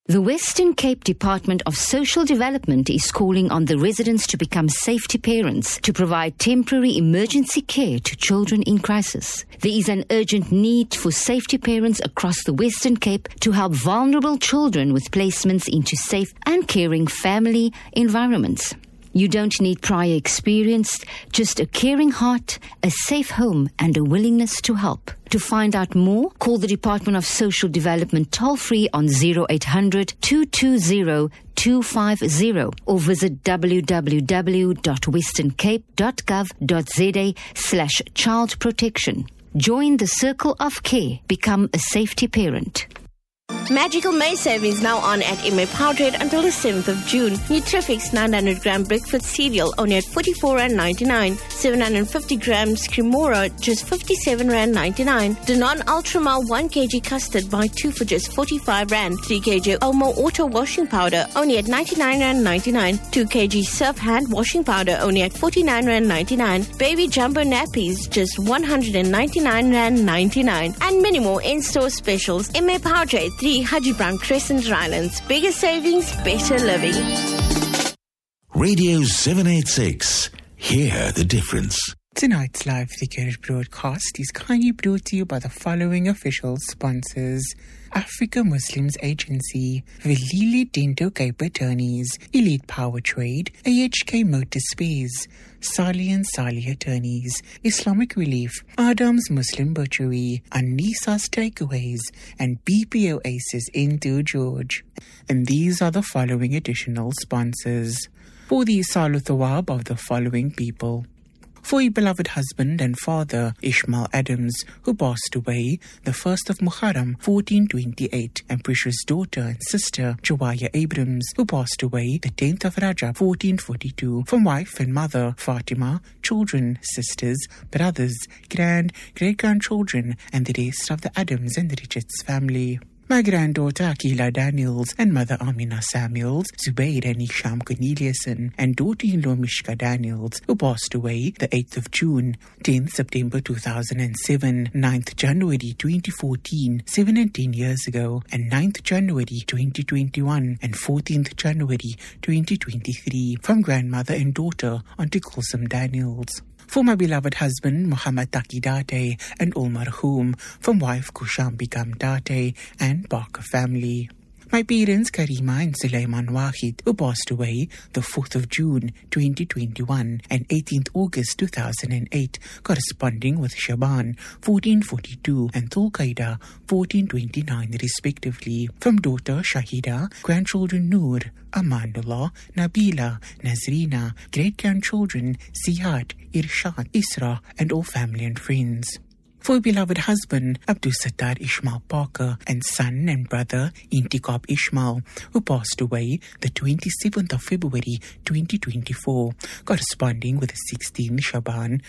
The Western Cape Department of Social Development is calling on the residents to become safety parents to provide temporary emergency care to children in crisis. There is an urgent need for safety parents across the Western Cape to help vulnerable children with placements into safe and caring family environments. You don't need prior experience, just a caring heart, a safe home, and a willingness to help. To find out more, call the Department of Social Development toll-free on 0800 220 250 or visit www.westerncape.gov.za/child protection. Join the Circle of Care. Become a safety parent. Magical May savings now on at MA Powdered until the 7th of June. Nutrifix 900 gram breakfast cereal only at R44.99. 750 grams Cremora just R57.99. Danone Ultramel 1 kg custard buy 2 for just R45. 3 kg Omo Auto washing powder only at R99.99. 2 kg Surf hand washing powder only at R49.99. Baby jumbo nappies just R199.99. And many more in-store specials. MA Powdered 3 Haji Brown Crescent, Rylands. Bigger savings, better living. Radio 786. Hear the difference. Tonight's live Vicarage broadcast is kindly brought to you by the following official sponsors: Africa Muslims Agency, Velile Dento Cape Attorneys, Elite Power Trade, AHK Motor Spares, Sali and Sali Attorneys, Islamic Relief, Adam's Muslim Butchery, Anisa's Takeaways, and BPO Aces into George. And these are the following additional sponsors. For the Salu Thawab of the following people: for your beloved husband and father, Ishmael Adams, who passed away the 1st of Muharram, 1428, and precious daughter and sister, Jawaya Abrams, who passed away the 10th of Rajab, 1442, from wife and mother, Fatima, children, sisters, brothers, great-grandchildren, and the rest of the Adams and Richards family. My granddaughter Akila Daniels and mother Amina Samuels, Zubair and Isham Corneliuson, and daughter-in-law Mishka Daniels, who passed away the 8th of June, 10th September 2007, 9th January 2014, 7 and 10 years ago, and 9th January 2021, and 14th January 2023, from grandmother and daughter Auntie Kulsum Daniels. For my beloved husband, Muhammad Taki Date, and all marhum, from wife Kusham Bikam Date, and Barker family. My parents, Karima and Sulaiman Wahid, who passed away the 4th of June 2021 and 18th August 2008, corresponding with Shaban 1442 and Tulqaida 1429 respectively, from daughter Shahida, grandchildren Noor, Amanullah, Nabila, Nazrina, great-grandchildren Ziyad, Irshad, Isra, and all family and friends. For beloved husband, Abdul Sattar Ishmael Parker, and son and brother, Intikab Ishmael, who passed away the 27th of February 2024, corresponding with the 16th Shaban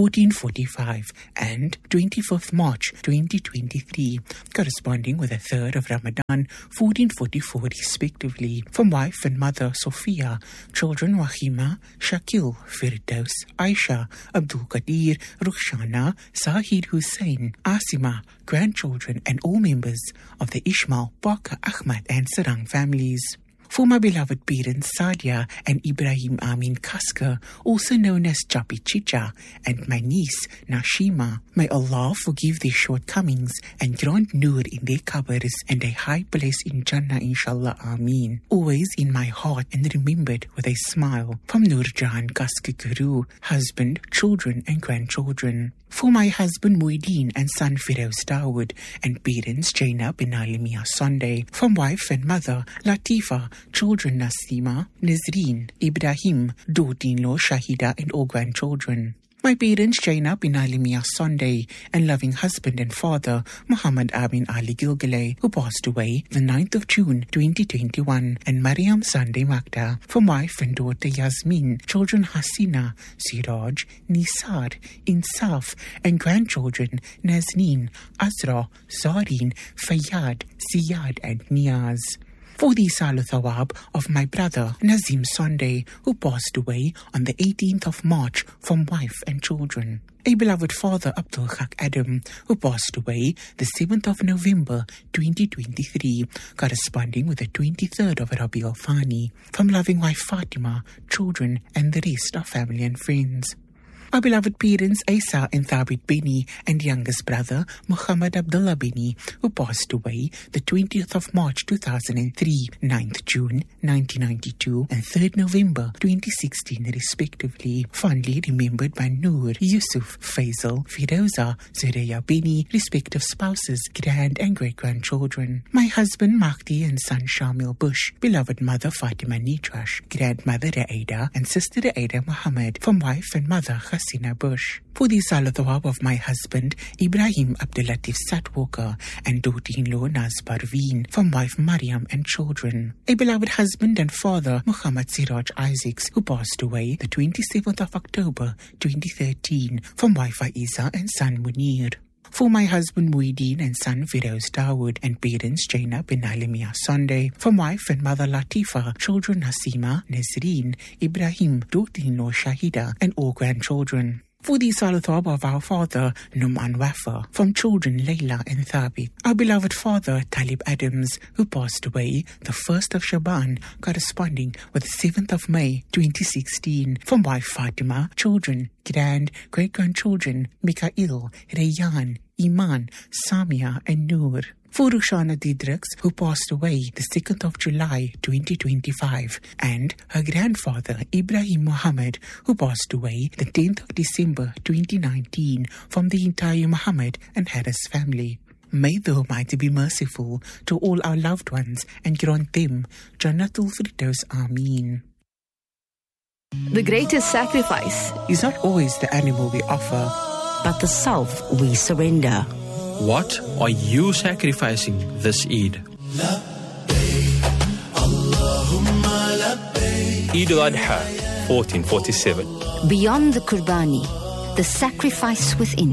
1445 and 25th March 2023, corresponding with the 3rd of Ramadan 1444 respectively, from wife and mother Sophia, children Wahima, Shakil, Firdaus, Aisha, Abdul Qadir, Rukhshana, Sahid Hussein, Asima, grandchildren, and all members of the Ishmael, Parker, Ahmad, and Sarang families. For my beloved parents Sadia and Ibrahim Amin Kaska, also known as Chapi Chicha, and my niece Nashima, may Allah forgive their shortcomings and grant nur in their cupboards and a high place in Jannah, inshallah, Ameen. Always in my heart and remembered with a smile, from Nurjan Kaska Guru, husband, children, and grandchildren. For my husband Muideen and son Firoz Dawood, and parents Jaina bin Alimia Sunday, from wife and mother Latifa, children Nasima, Nazreen, Ibrahim, daughter-in-law Shahida, and all grandchildren. My parents Jaina bin Alimia Sunday, and loving husband and father Muhammad Amin Ali Gilgale, who passed away the 9th of June 2021, and Mariam Sunday Magda, from wife and daughter Yasmin, children Hasina, Siraj, Nisar, Insaf, and grandchildren Nazneen, Azra, Zareen, Fayyad, Ziyad, and Niaz. For the Salu Thawab of my brother Nazim Sunday, who passed away on the 18th of March from wife and children. A beloved father Abdul Haq Adam, who passed away the 7th of November 2023, corresponding with the 23rd of Rabi al-Thani, from loving wife Fatima, children and the rest of family and friends. Our beloved parents Isa and Thabit Bini and youngest brother Muhammad Abdullah Bini, who passed away the 20th of March 2003, 9th June 1992 and 3rd November 2016 respectively, fondly remembered by Noor, Yusuf, Faisal, Firoza, Zureya Bini, respective spouses, grand and great-grandchildren. My husband Mahdi and son Shamil Bush, beloved mother Fatima Nitrash, grandmother Raida and sister Raida Muhammad, from wife and mother Hasina Bush. For the Salu Thawab of my husband Ibrahim Abdulatif Satwalker and daughter-in-law Naz Parveen, from wife Mariam and children. A beloved husband and father Muhammad Siraj Isaacs, who passed away the 27th of October 2013, from wife Aiza and son Munir. For my husband Muhyiddin and son Firoz Dawood and parents Jaina bin Alimia Sunday, from wife and mother Latifa, children Hasima, Nazreen, Ibrahim, daughter-in-law Shahida and all grandchildren. For the Salu Thawab of our father Numan Wafa, from children Layla and Thabit. Our beloved father Talib Adams, who passed away the 1st of Shaban, corresponding with the 7th of May 2016, from wife Fatima, children, grand, great-grandchildren Mikhail, Rayyan, Iman, Samia and Noor. For Rushana Didrix, who passed away the 2nd of July 2025, and her grandfather Ibrahim Muhammad, who passed away the 10th of December 2019, from the entire Muhammad and Harris family. May the Almighty be merciful to all our loved ones and grant them Jannatul Firdaus. Ameen. The greatest sacrifice is not always the animal we offer, but the self we surrender. What are you sacrificing this Eid? Eid al-Adha, 1447. Beyond the Qurbani, the sacrifice within.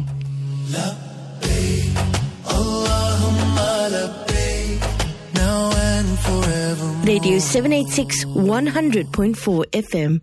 Radio 786 100.4 FM.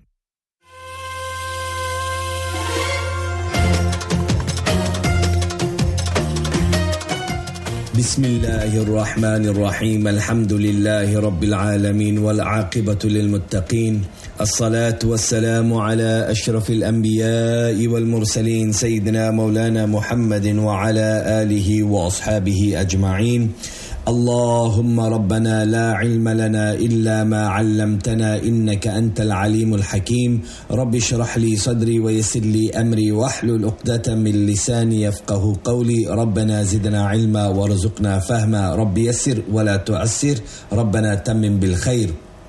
بسم الله الرحمن الرحيم الحمد لله رب العالمين والعاقبة للمتقين الصلاة والسلام على أشرف الأنبياء والمرسلين سيدنا مولانا محمد وعلى آله وأصحابه أجمعين. اللهم ربنا لا علم لنا إلا ما علمتنا إنك أنت العليم الحكيم. رب اشرح لي صدري ويسر لي أمري واحلل عقدة من لساني يفقه قولي. ربنا زدنا علما وارزقنا فهما. رب يسر ولا تعسر. ربنا تمم بالخير.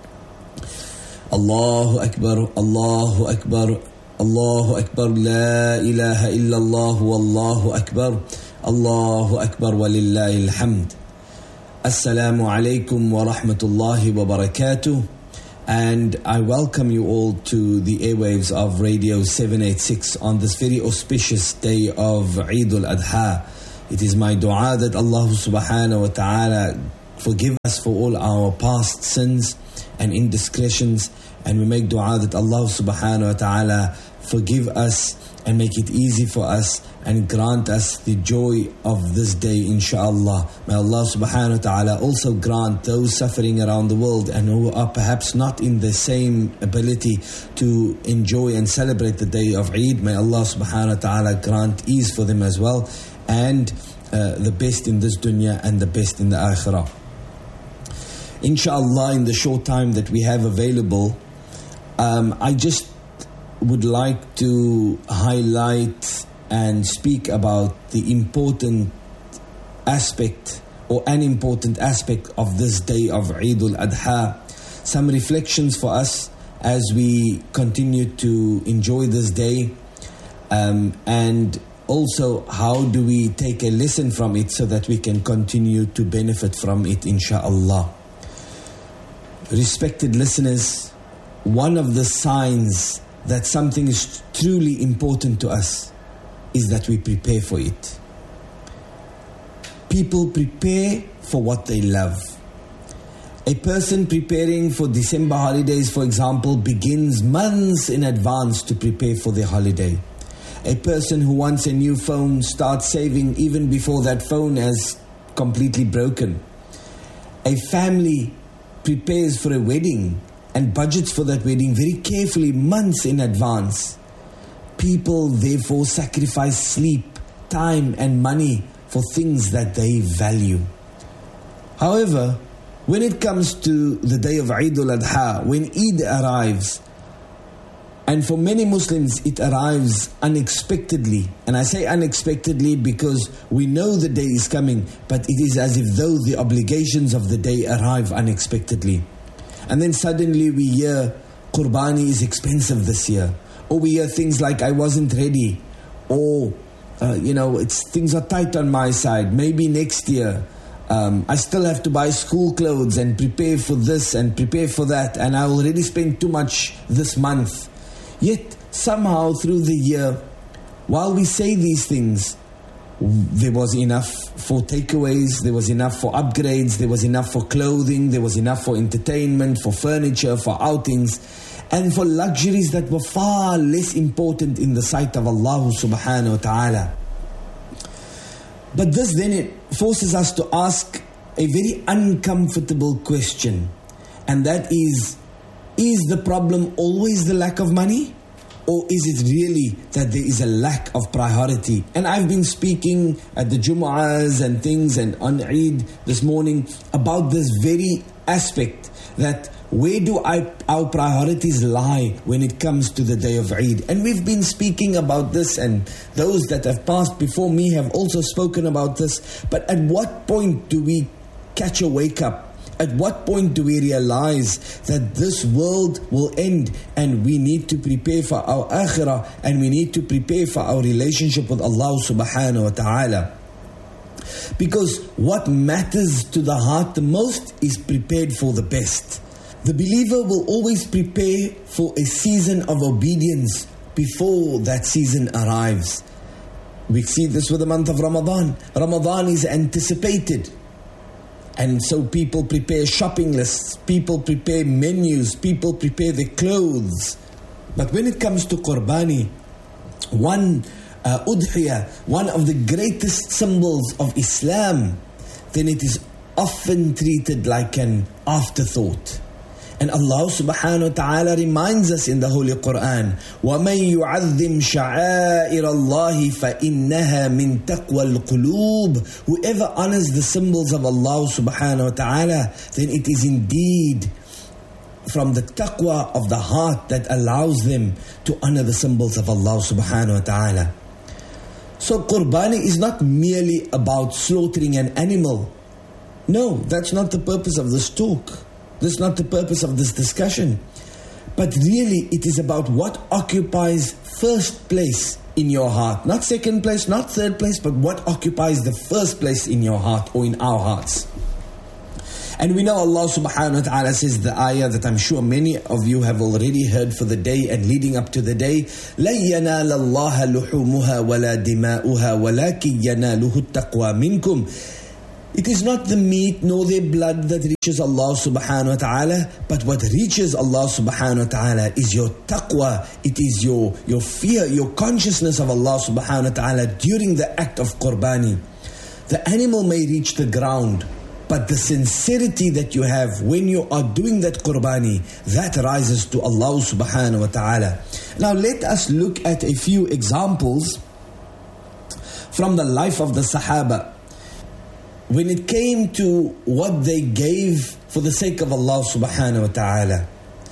الله أكبر الله أكبر الله أكبر لا إله إلا الله والله أكبر الله أكبر ولله الحمد. Assalamu alaikum wa rahmatullahi wa barakatuh, and I welcome you all to the airwaves of Radio 786 on this very auspicious day of Eid al-Adha. It is my dua that Allah subhanahu wa ta'ala forgive us for all our past sins and indiscretions, and we make dua that Allah subhanahu wa ta'ala forgive us and make it easy for us and grant us the joy of this day, inshaAllah. May Allah subhanahu wa ta'ala also grant those suffering around the world and who are perhaps not in the same ability to enjoy and celebrate the day of Eid. May Allah subhanahu wa ta'ala grant ease for them as well, and the best in this dunya and the best in the akhirah. Inshallah, in the short time that we have available, I just would like to highlight and speak about the important aspect or an important aspect of this day of Eid al-Adha. Some reflections for us as we continue to enjoy this day, and also how do we take a lesson from it so that we can continue to benefit from it, inshaAllah. Respected listeners, one of the signs that something is truly important to us is that we prepare for it. People prepare for what they love. A person preparing for December holidays, for example, begins months in advance to prepare for the holiday. A person who wants a new phone starts saving even before that phone has completely broken. A family prepares for a wedding and budgets for that wedding very carefully months in advance. People therefore sacrifice sleep, time and money for things that they value. However, when it comes to the day of Eid al-Adha, when Eid arrives, and for many Muslims it arrives unexpectedly, and I say unexpectedly because we know the day is coming, but it is as if though the obligations of the day arrive unexpectedly. And then suddenly we hear Qurbani is expensive this year, or we hear things like I wasn't ready, or things are tight on my side, maybe next year. I still have to buy school clothes and prepare for this and prepare for that, and I already spent too much this month. Yet somehow through the year, while we say these things, there was enough for takeaways, there was enough for upgrades, there was enough for clothing, there was enough for entertainment, for furniture, for outings, and for luxuries that were far less important in the sight of Allah subhanahu wa ta'ala. But this then it forces us to ask a very uncomfortable question, and that is the problem always the lack of money, or is it really that there is a lack of priority? And I've been speaking at the Jumu'ahs and things and on Eid this morning about this very aspect, that where do our priorities lie when it comes to the day of Eid? And we've been speaking about this, and those that have passed before me have also spoken about this. But at what point do we catch a wake up? At what point do we realize that this world will end and we need to prepare for our akhirah, and we need to prepare for our relationship with Allah subhanahu wa ta'ala? Because what matters to the heart the most is prepared for the best. The believer will always prepare for a season of obedience before that season arrives. We see this with the month of Ramadan. Ramadan is anticipated. And so people prepare shopping lists, people prepare menus, people prepare their clothes. But when it comes to Qurbani, Udhiyah, one of the greatest symbols of Islam, then it is often treated like an afterthought. And Allah subhanahu wa ta'ala reminds us in the Holy Quran, وَمَن يُعَظِّمْ شَعَائِرَ اللَّهِ فَإِنَّهَا مِن تَقْوَى الْقُلُوبِ. Whoever honors the symbols of Allah subhanahu wa ta'ala, then it is indeed from the taqwa of the heart that allows them to honor the symbols of Allah subhanahu wa ta'ala. So Qurbani is not merely about slaughtering an animal. No, that's not the purpose of this talk. That's not the purpose of this discussion. But really it is about what occupies first place in your heart. Not second place, not third place, but what occupies the first place in your heart or in our hearts. And we know Allah subhanahu wa ta'ala says the ayah that I'm sure many of you have already heard for the day and leading up to the day. لَن يَنَالَ اللَّهَ لُحُومُهَا وَلَا دِمَاؤُهَا وَلَكِنْ يَنَالُهُ التَّقْوَى مِنْكُمْ. It is not the meat nor their blood that reaches Allah subhanahu wa ta'ala, but what reaches Allah subhanahu wa ta'ala is your taqwa. It is your fear, your consciousness of Allah subhanahu wa ta'ala during the act of Qurbani. The animal may reach the ground, but the sincerity that you have when you are doing that Qurbani, that rises to Allah subhanahu wa ta'ala. Now let us look at a few examples from the life of the Sahaba. When it came to what they gave for the sake of Allah subhanahu wa ta'ala.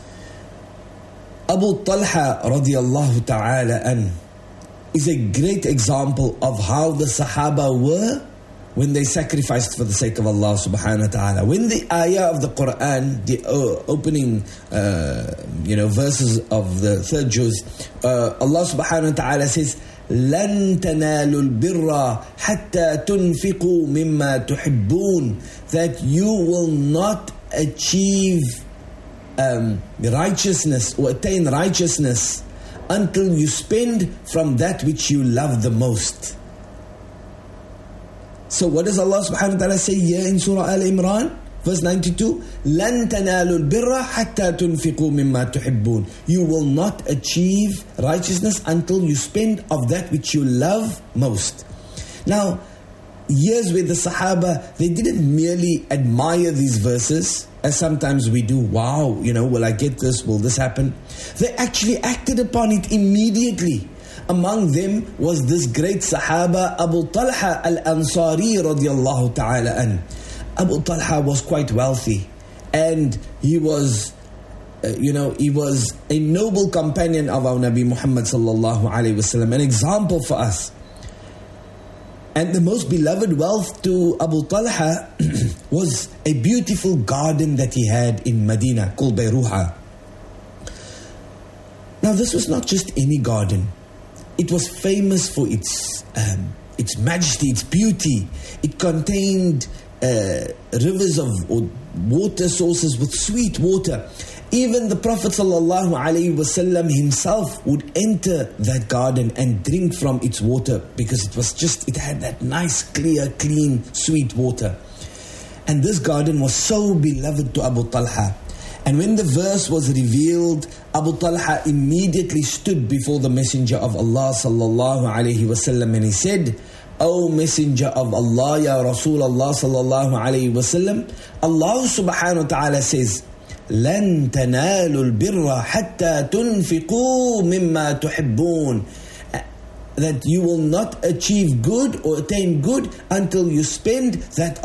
Abu Talha radiyallahu ta'ala an is a great example of how the Sahaba were when they sacrificed for the sake of Allah subhanahu wa ta'ala. When the ayah of the Quran, the opening verses of the third juz, Allah subhanahu wa ta'ala says, لَن تَنَالُوا الْبِرَّ حَتَّى تُنْفِقُوا مِمَّا تُحِبُّونَ. That you will not achieve righteousness or attain righteousness until you spend from that which you love the most. So what does Allah subhanahu wa ta'ala say here in Surah Al-Imran? Verse 92, لَن تَنَالُوا الْبِرَّ حَتَّى تُنْفِقُوا مِمَّا تُحِبُّونَ. You will not achieve righteousness until you spend of that which you love most. Now, here's where the Sahaba, they didn't merely admire these verses, as sometimes we do. Wow, will I get this? Will this happen? They actually acted upon it immediately. Among them was this great Sahaba, Abu Talha al-Ansari radiyallahu ta'ala an. Abu Talha was quite wealthy, and he was he was a noble companion of our Nabi Muhammad sallallahu alayhi wasallam, an example for us. And the most beloved wealth to Abu Talha was a beautiful garden that he had in Medina called Bayruha. Now this was not just any garden. It was famous for its majesty, its beauty. It contained rivers of water sources with sweet water. Even the Prophet ﷺ himself would enter that garden and drink from its water, because it had that nice, clear, clean, sweet water. And this garden was so beloved to Abu Talha. And when the verse was revealed, Abu Talha immediately stood before the Messenger of Allah ﷺ, and he said, O Messenger of Allah, Ya Rasulullah ﷺ, Allah subhanahu wa ta'ala says, لَن تَنَالُوا الْبِرَّ حَتَّى تُنْفِقُوا مِمَّا تُحِبُّونَ. That you will not achieve good or attain good until you spend that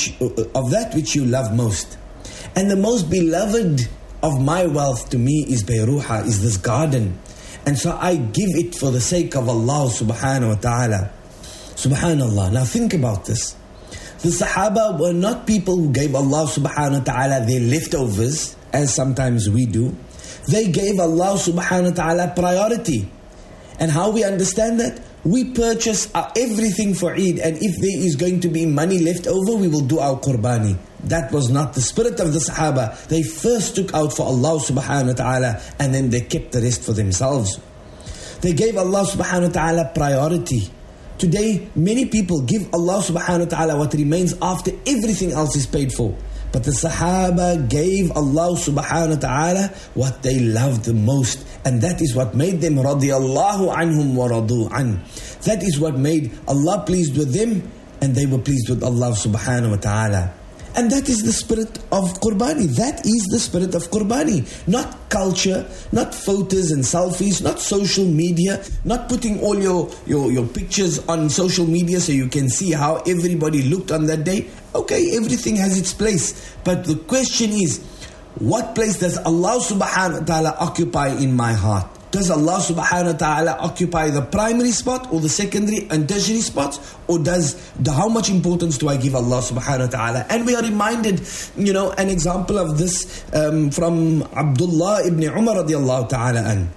which you love most. And the most beloved of my wealth to me is Bayruha, is this garden. And so I give it for the sake of Allah subhanahu wa ta'ala. Subhanallah. Now think about this. The Sahaba were not people who gave Allah subhanahu wa ta'ala their leftovers, as sometimes we do. They gave Allah subhanahu wa ta'ala priority. And how we understand that? We purchase everything for Eid, and if there is going to be money left over, we will do our qurbani. That was not the spirit of the Sahaba. They first took out for Allah subhanahu wa ta'ala, and then they kept the rest for themselves. They gave Allah subhanahu wa ta'ala priority. Today, many people give Allah subhanahu wa ta'ala what remains after everything else is paid for. But the Sahaba gave Allah subhanahu wa ta'ala what they loved the most. And that is what made them radiyallahu anhum wa radu an. That is what made Allah pleased with them, and they were pleased with Allah subhanahu wa ta'ala. And that is the spirit of Qurbani. That is the spirit of Qurbani. Not culture, not photos and selfies, not social media, not putting all your pictures on social media so you can see how everybody looked on that day. Okay, everything has its place. But the question is, what place does Allah subhanahu wa ta'ala occupy in my heart? Does Allah subhanahu wa ta'ala occupy the primary spot or the secondary and tertiary spots? Or how much importance do I give Allah subhanahu wa ta'ala? And we are reminded, an example of this from Abdullah ibn Umar radiallahu ta'ala an.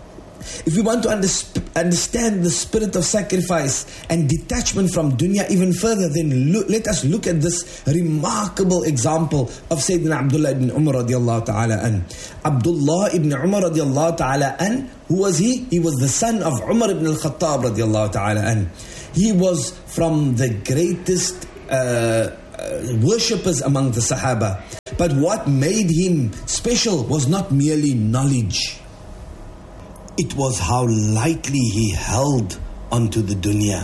If we want to understand the spirit of sacrifice and detachment from dunya even further, then let us look at this remarkable example of Sayyidina Abdullah ibn Umar radiallahu ta'ala an. Abdullah ibn Umar radiallahu ta'ala an, who was he? He was the son of Umar ibn al-Khattab radiallahu ta'ala an. He was from the greatest worshippers among the Sahaba. But what made him special was not merely knowledge. It was how lightly he held onto the dunya.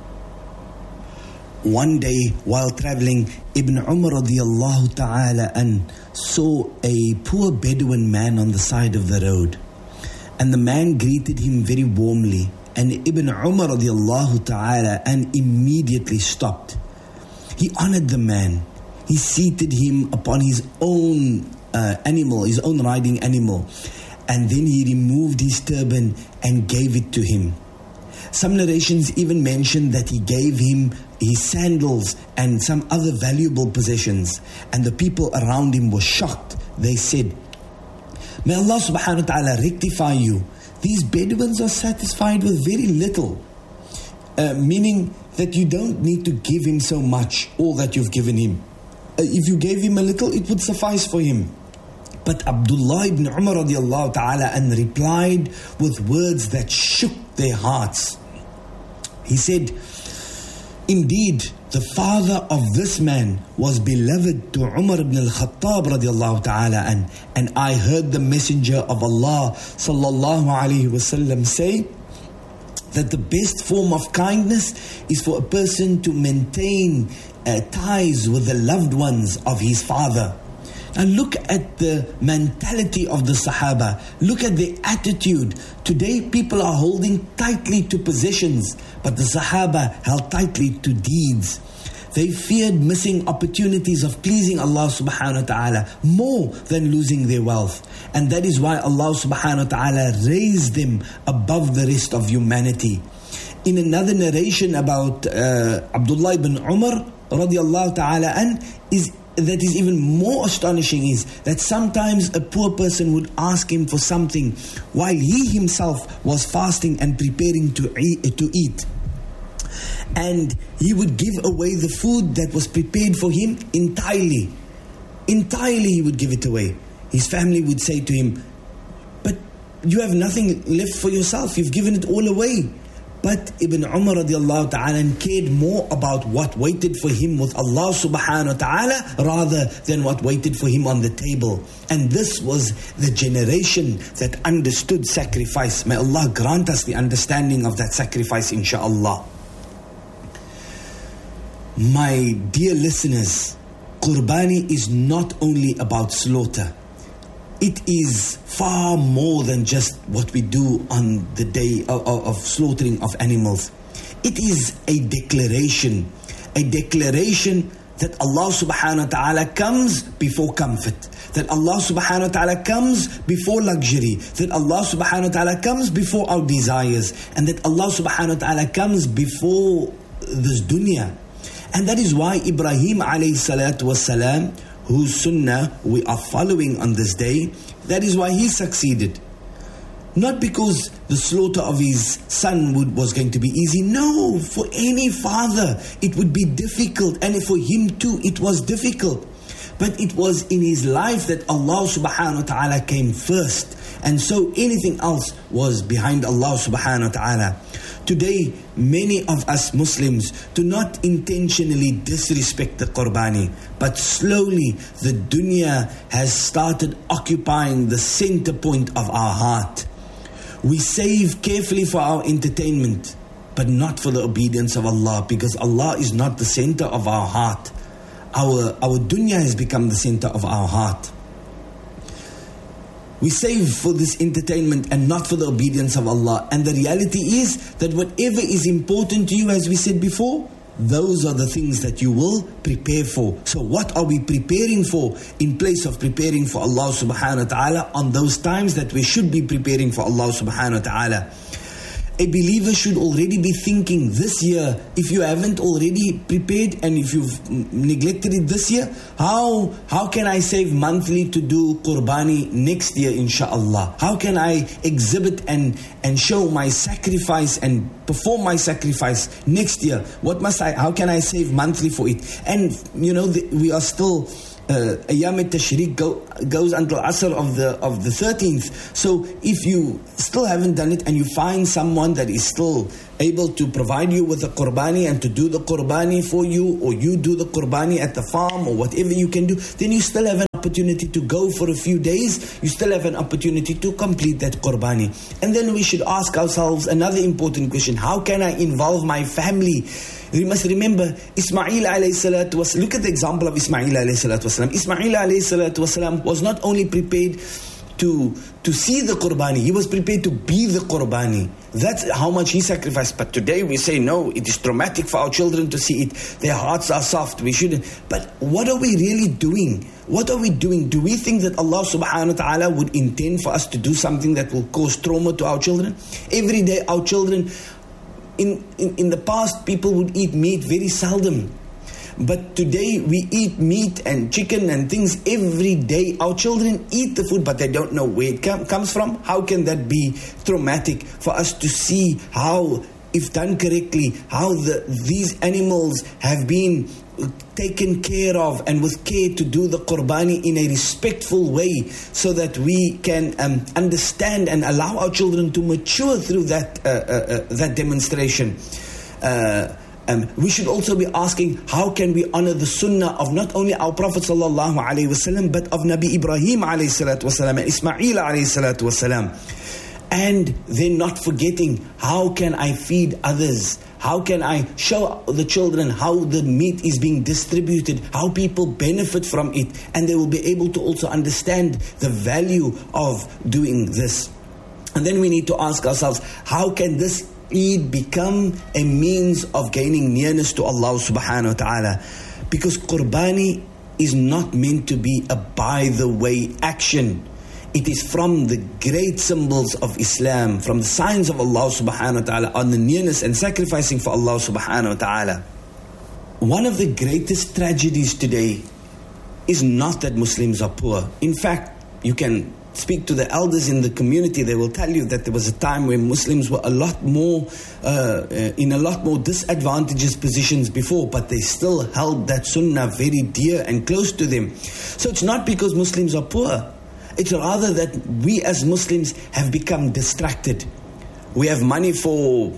One day, while traveling, Ibn Umar radiallahu ta'ala an saw a poor Bedouin man on the side of the road. And the man greeted him very warmly. And Ibn Umar radiallahu ta'ala an immediately stopped. He honored the man. He seated him upon his own animal, his own riding animal. And then he removed his turban and gave it to him. Some narrations even mention that he gave him his sandals and some other valuable possessions. And the people around him were shocked. They said, "May Allah subhanahu wa ta'ala rectify you. These Bedouins are satisfied with very little." Meaning that you don't need to give him so much, all that you've given him. If you gave him a little, it would suffice for him. But Abdullah ibn Umar radiallahu ta'ala and replied with words that shook their hearts. He said, "Indeed, the father of this man was beloved to Umar ibn al-Khattab radiallahu ta'ala an. And I heard the Messenger of Allah sallallahu alayhi wasallam say that the best form of kindness is for a person to maintain ties with the loved ones of his father. And look at the mentality of the Sahaba. Look at their attitude. Today people are holding tightly to possessions, but the Sahaba held tightly to deeds. They feared missing opportunities of pleasing Allah subhanahu wa ta'ala more than losing their wealth. And that is why Allah subhanahu wa ta'ala raised them above the rest of humanity. In another narration about Abdullah ibn Umar radiallahu ta'ala an, that is even more astonishing, is that sometimes a poor person would ask him for something while he himself was fasting and preparing to eat. And he would give away the food that was prepared for him entirely. Entirely he would give it away. His family would say to him, "But you have nothing left for yourself, you've given it all away." But Ibn Umar radiallahu ta'ala cared more about what waited for him with Allah subhanahu wa ta'ala rather than what waited for him on the table. And this was the generation that understood sacrifice. May Allah grant us the understanding of that sacrifice, inshaAllah. My dear listeners, Qurbani is not only about slaughter. It is far more than just what we do on the day of slaughtering of animals. It is a declaration that Allah subhanahu wa ta'ala comes before comfort, that Allah subhanahu wa ta'ala comes before luxury, that Allah subhanahu wa ta'ala comes before our desires, and that Allah subhanahu wa ta'ala comes before this dunya. And that is why Ibrahim alayhi salatu wasalam, whose sunnah we are following on this day, that is why he succeeded. Not because the slaughter of his son was going to be easy. No, for any father it would be difficult, and for him too it was difficult. But it was in his life that Allah subhanahu wa ta'ala came first, and so anything else was behind Allah subhanahu wa ta'ala. Today, many of us Muslims do not intentionally disrespect the Qurbani, but slowly the dunya has started occupying the center point of our heart. We save carefully for our entertainment, but not for the obedience of Allah, because Allah is not the center of our heart. Our dunya has become the center of our heart. We save for this entertainment and not for the obedience of Allah. And the reality is that whatever is important to you, as we said before, those are the things that you will prepare for. So what are we preparing for in place of preparing for Allah subhanahu wa ta'ala on those times that we should be preparing for Allah subhanahu wa ta'ala? A believer should already be thinking this year, if you haven't already prepared and if you've neglected it this year, how can I save monthly to do Qurbani next year, inshaAllah? How can I exhibit and show my sacrifice and perform my sacrifice next year? How can I save monthly for it? And we are still Ayyam al-Tashriq goes until Asr of the 13th. So if you still haven't done it and you find someone that is still able to provide you with a Qurbani and to do the Qurbani for you, or you do the Qurbani at the farm or whatever you can do, then you still have an opportunity to go for a few days. You still have an opportunity to complete that Qurbani. And then we should ask ourselves another important question: how can I involve my family? We must remember Ismail alayhi salatu wasalam. Look at the example of Ismail alayhi salatu wasalam. Ismail alayhi salatu wasalam was not only prepared to see the Qurbani, he was prepared to be the Qurbani. That's how much he sacrificed. But today we say, no, it is traumatic for our children to see it. Their hearts are soft, we shouldn't. But what are we really doing? What are we doing? Do we think that Allah subhanahu wa ta'ala would intend for us to do something that will cause trauma to our children? Every day our children, in the past people would eat meat very seldom. But today we eat meat and chicken and things every day. Our children eat the food, but they don't know where it comes from. How can that be traumatic for us to see how, if done correctly, how these animals have been taken care of, and with care to do the Qurbani in a respectful way, so that we can understand and allow our children to mature through that demonstration. We should also be asking, how can we honor the sunnah of not only our Prophet sallallahu alaihi wasallam, but of Nabi Ibrahim alayhi salatu wasalam and Ismail alayhi salatu wasalam. And then not forgetting, how can I feed others? How can I show the children how the meat is being distributed, how people benefit from it, and they will be able to also understand the value of doing this. And then we need to ask ourselves, how can this Eid become a means of gaining nearness to Allah subhanahu wa ta'ala? Because Qurbani is not meant to be a by-the-way action. It is from the great symbols of Islam, from the signs of Allah subhanahu wa ta'ala on the nearness and sacrificing for Allah subhanahu wa ta'ala. One of the greatest tragedies today is not that Muslims are poor. In fact, you can speak to the elders in the community, they will tell you that there was a time when Muslims were a lot more in a lot more disadvantageous positions before, but they still held that sunnah very dear and close to them. So it's not because Muslims are poor, it's rather that we as Muslims have become distracted. We have money for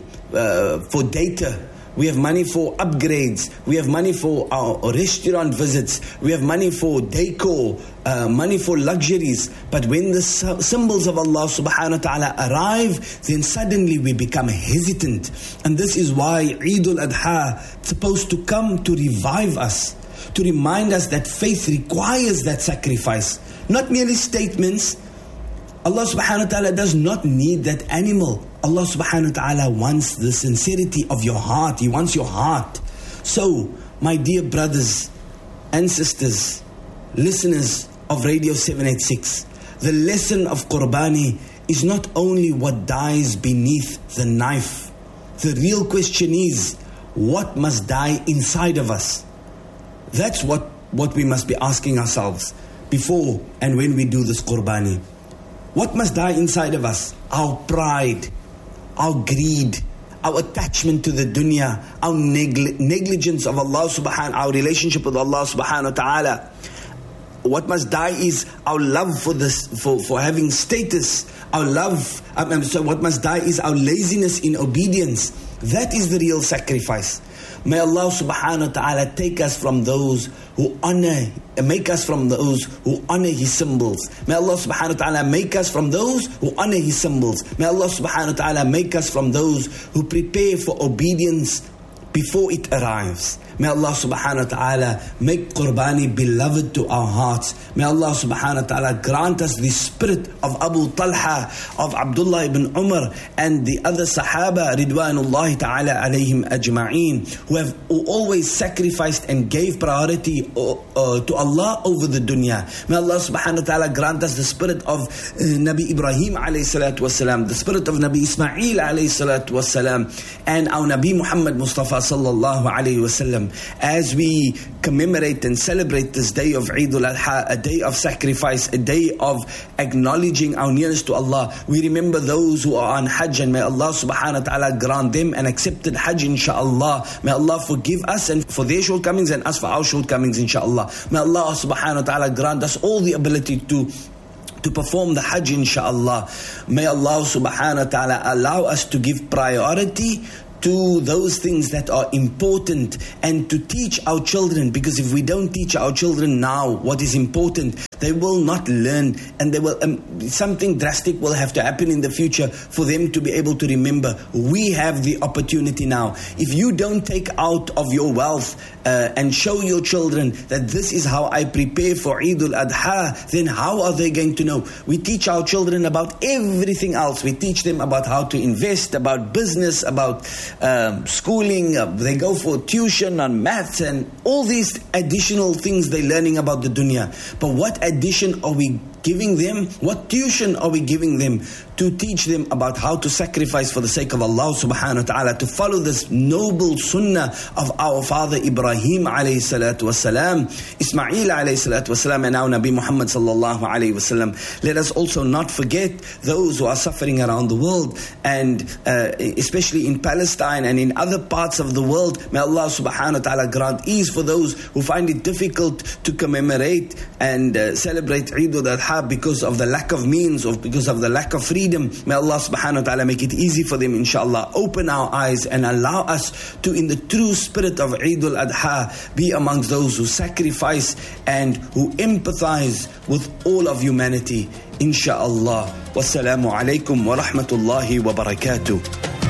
data. We have money for upgrades. We have money for our restaurant visits. We have money for decor, money for luxuries. But when the symbols of Allah subhanahu wa ta'ala arrive, then suddenly we become hesitant. And this is why Eid al-Adha is supposed to come to revive us, to remind us that faith requires that sacrifice. Not merely statements. Allah subhanahu wa ta'ala does not need that animal. Allah subhanahu wa ta'ala wants the sincerity of your heart. He wants your heart. So, my dear brothers and sisters, listeners of Radio 786, the lesson of Qurbani is not only what dies beneath the knife. The real question is, what must die inside of us? That's what we must be asking ourselves before and when we do this Qurbani. What must die inside of us? Our pride, our greed, our attachment to the dunya, our negligence of Allah subhanahu, our relationship with Allah subhanahu wa ta'ala. What must die is our love for this, for having status. Our love, so what must die is our laziness in obedience. That is the real sacrifice. May Allah subhanahu wa ta'ala take us from those who honor, make us from those who honor His symbols. May Allah subhanahu wa ta'ala make us from those who honor His symbols. May Allah subhanahu wa ta'ala make us from those who prepare for obedience before it arrives. May Allah subhanahu wa ta'ala make Qurbani beloved to our hearts. May Allah subhanahu wa ta'ala grant us the spirit of Abu Talha, of Abdullah ibn Umar, and the other Sahaba, Ridwanullahi ta'ala alayhim ajma'een, who always sacrificed and gave priority to Allah over the dunya. May Allah subhanahu wa ta'ala grant us the spirit of Nabi Ibrahim alayhi salatu wasalam, the spirit of Nabi Ismail alayhi salatu wasalam, and our Nabi Muhammad Mustafa sallallahu alayhi wasallam. As we commemorate and celebrate this day of Eid al-Adha, a day of sacrifice, a day of acknowledging our nearness to Allah, we remember those who are on Hajj, and may Allah subhanahu wa ta'ala grant them an accepted Hajj insha'Allah. May Allah forgive us and for their shortcomings and us for our shortcomings insha'Allah. May Allah subhanahu wa ta'ala grant us all the ability to perform the Hajj insha'Allah. May Allah subhanahu wa ta'ala allow us to give priority to those things that are important and to teach our children, because if we don't teach our children now what is important, they will not learn, and they will something drastic will have to happen in the future for them to be able to remember. We have the opportunity now. If you don't take out of your wealth and show your children that this is how I prepare for Eid al-Adha, then how are they going to know? We teach our children about everything else. We teach them about how to invest, about business, about schooling. They go for tuition on maths and all these additional things they're learning about the dunya. But what addition are we giving them? What tuition are we giving them to teach them about how to sacrifice for the sake of Allah subhanahu wa ta'ala, to follow this noble sunnah of our father Ibrahim Ibrahim alayhi salatu wasalam, Ismail alayhi salatu wasalam, and now Nabi Muhammad sallallahu alayhi wasallam. Let us also not forget those who are suffering around the world, and especially in Palestine and in other parts of the world. May Allah subhanahu wa ta'ala grant ease for those who find it difficult to commemorate and celebrate Eid al-Adha because of the lack of means or because of the lack of freedom. May Allah subhanahu wa ta'ala make it easy for them, inshallah. Open our eyes and allow us to, in the true spirit of Eid al-Adha, be amongst those who sacrifice and who empathize with all of humanity, inshallah. Wassalamu alaikum wa rahmatullahi wa barakatuh.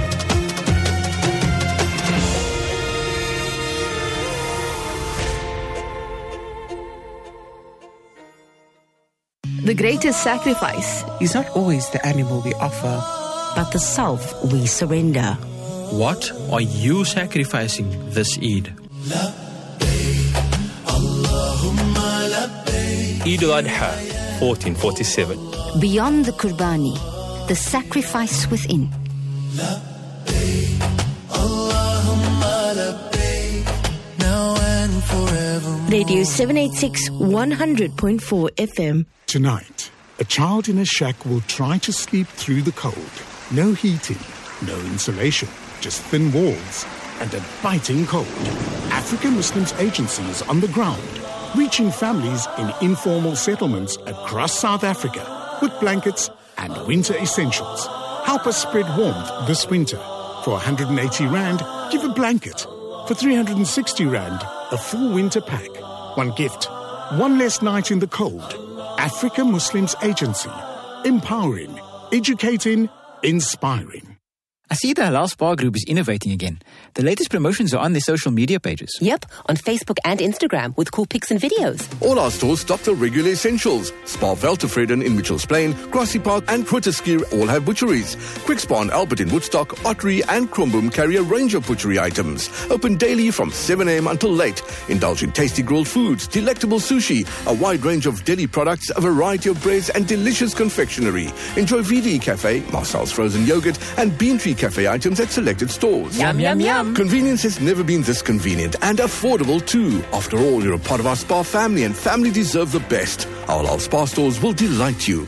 The greatest sacrifice is not always the animal we offer, but the self we surrender. What are you sacrificing this Eid? Eid al-Adha, 1447. Beyond the Qurbani, the sacrifice within. Radio 786 100.4 FM. Tonight, a child in a shack will try to sleep through the cold. No heating, no insulation, just thin walls and a biting cold. African Muslims Agency is on the ground, reaching families in informal settlements across South Africa with blankets and winter essentials. Help us spread warmth this winter. For 180 Rand, give a blanket. For 360 Rand, a full winter pack. One gift, one less night in the cold. Africa Muslims Agency. Empowering, educating, inspiring. I see the Halal Spa Group is innovating again. The latest promotions are on their social media pages. Yep, on Facebook and Instagram with cool pics and videos. All our stores stock the regular essentials. Spa Veltevreden in Mitchells Plain, Grassy Park and Grooteskier all have butcheries. Quick Spa and Albert in Woodstock, Ottery and Kromboom carry a range of butchery items. Open daily from 7 a.m. until late. Indulge in tasty grilled foods, delectable sushi, a wide range of deli products, a variety of breads and delicious confectionery. Enjoy VD Cafe, Marcel's frozen yogurt and Bean Tree Cafe items at selected stores. Yum, yum, yum. Convenience has never been this convenient and affordable too. After all, you're a part of our spa family and family deserve the best. Our Halal Spa stores will delight you.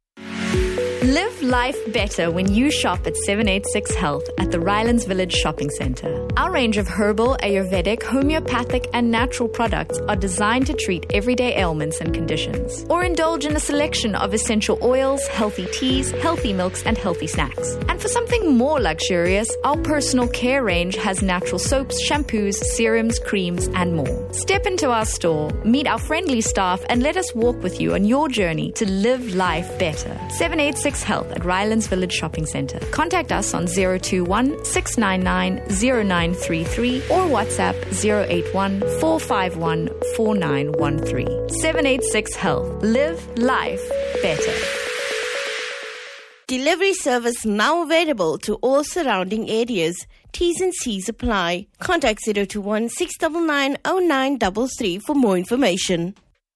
Live life better when you shop at 786 Health at the Rylands Village Shopping Centre. Our range of herbal, Ayurvedic, homeopathic and natural products are designed to treat everyday ailments and conditions. Or indulge in a selection of essential oils, healthy teas, healthy milks and healthy snacks. And for something more luxurious, our personal care range has natural soaps, shampoos, serums, creams and more. Step into our store, meet our friendly staff and let us walk with you on your journey to live life better. 786 Health at Rylands Village Shopping Centre. Contact us on 021 699 0933 or WhatsApp 081 451 4913. 786 Health. Live life better. Delivery service now available to all surrounding areas. T's and C's apply. Contact 021 699 0933 for more information.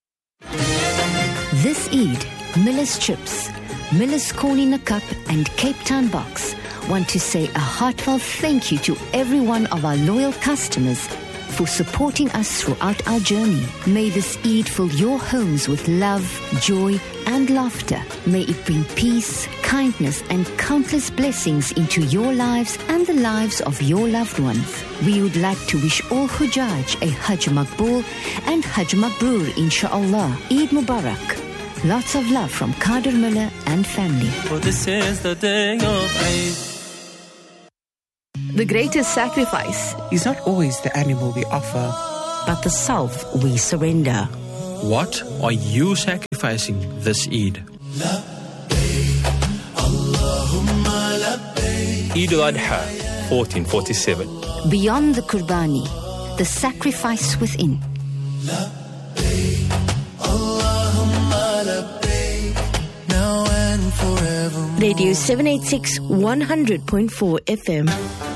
This Eid, Miller's Chips, Miller's Corn in a Cup and Cape Town Box want to say a heartfelt thank you to every one of our loyal customers for supporting us throughout our journey. May this Eid fill your homes with love, joy and laughter. May it bring peace, kindness and countless blessings into your lives and the lives of your loved ones. We would like to wish all Hujjaj a Hajj Maqbool and Hajj Mabrur, inshaAllah. Eid Mubarak. Lots of love from Kader Miller and family. For this is the day of Eid. The greatest sacrifice is not always the animal we offer, but the self we surrender. What are you sacrificing this Eid? Eid al-Adha, 1447. Beyond the Qurbani, the sacrifice within. Radio 786 100.4 FM.